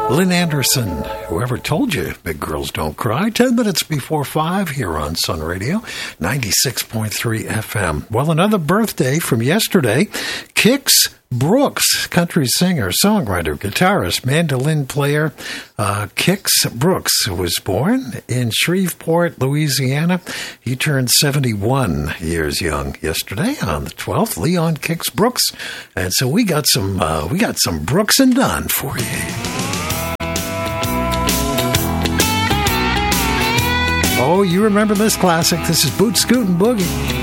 Lynn Anderson, whoever told you big girls don't cry, 10 minutes before 5 here on Sun Radio, 96.3 FM. Well, another birthday from yesterday. Kix Brooks, country singer, songwriter, guitarist, mandolin player. Kix Brooks was born in Shreveport, Louisiana. He turned 71 years young yesterday on the 12th. Leon Kix Brooks. And so we got some Brooks and Dunn for you. Oh, you remember this classic. This is Boot Scootin' Boogie.